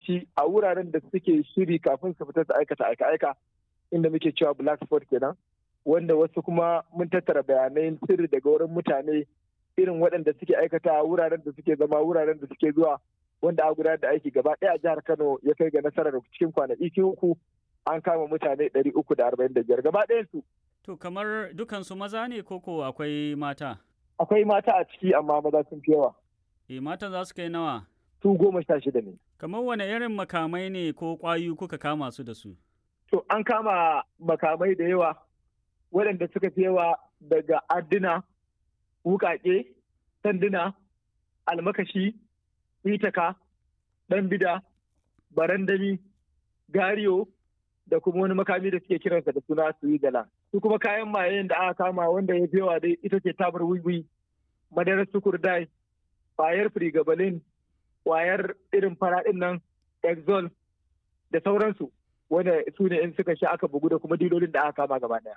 lokaci a wuraren da suke shiri kafin su fita su aikata aika-aika inda muke cewa black spot kenan, wanda wasu kuma mun tattara bayanai sirri daga wurin mutane irin waɗanda suke aikata a wuraren da suke zama, wuraren da suke zuwa, wanda a gudanar da aiki gaba ɗaya a jihar Kano ya kai ga nasarar cikin kwanaki 3 an kama mutane 345 gaba ɗayan su. To kamar dukansu maza ne koko akwai mata? Akwai mata a ciki amma maza sun fi yawa. Matan za su kai nawa? Su 16 ne. Kamar wane irin makamai ne ko ƙwayoyi kuka kama su da su? To an kama makamai da yawa waɗanda suka fi yawa daga adduna, wukaƙe, sanduna, almakashi, itaka, ɗan bida, barandami, gariyo da kuma wani makami da suke kiransa da suna suwigala. Su kuma kayan mayen da aka kama wanda ya fi yawa dai ita ce tabar wiwi, madarar sukurdai, ƙwayar frigabalin, ƙwayar irin faraɗin nan, exol da sauransu. Wanda su ne in suka sha aka bugu da kuma dilolin da aka kama gaba ɗaya.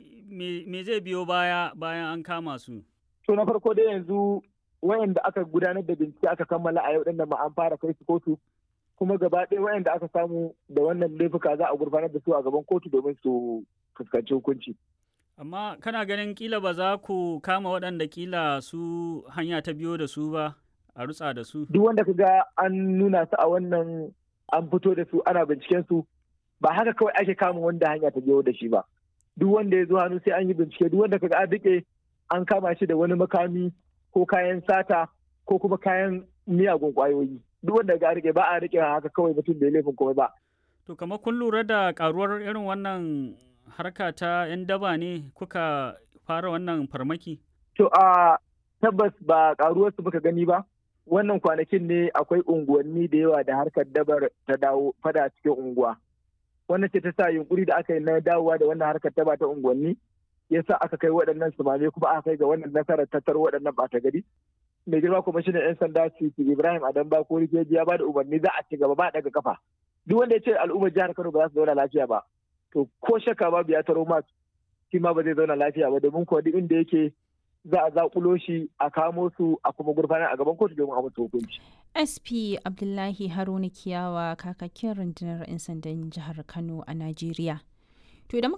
Me zai biyo bayan an kama su? To na farko dai yanzu wayanda aka gudanar da bincike aka kammala a yau ɗin ma an fara kai su kotu, kuma gaba ɗaya wayanda aka samu da wannan laifuka za a gurfanar da su a gaban kotu domin su fuskanci hukunci. Amma kana ganin kila ba za ku kama waɗanda kila su hanya ta biyo da su ba a rutsa da su? Duk wanda ka ga an nuna su a wannan an fito da su ana binciken su, ba haka kawai ake kama wanda hanya ta biyo da shi ba. Duk wanda ya zo hannu sai an yi bincike, duk wanda ka ga an riƙe an kama shi da wani makami ko kayan sata ko kuma kayan miyagun ƙwayoyi. Duk wanda ga rike ba a rike haka kawai mutum bai laifin komai ba. To kamar kun lura da karuwar irin wannan harka ta 'yan daba ne kuka fara wannan farmaki? To a tabbas ba karuwar su muka gani ba. Wannan kwanakin ne akwai unguwanni da yawa da harkar dabar ta dawo fada cikin unguwa. Wannan ce ta sa yunkuri da aka yi na dawowa da wannan harkar daba ta unguwanni yasa aka kai waɗannan sumame kuma aka kai ga wannan nasarar tattaro waɗannan ɓata gari. Mai girma kwamishinan 'yan sanda Siti Ibrahim Adamba ko Rikeji ya ba da umarni za a ci gaba ba daga kafa. Duk wanda ya ce al'ummar jihar Kano ba za su zauna lafiya ba, to ko shakka babu ya taro ma shi ma ba zai zauna lafiya ba, domin kuwa duk inda yake za a zaƙulo shi a kamo su a kuma gurfanar a gaban kotu domin a musu hukunci. SP Abdullahi Haruna Kiyawa kakakin rundunar 'yan sandan jihar Kano a Najeriya. To idan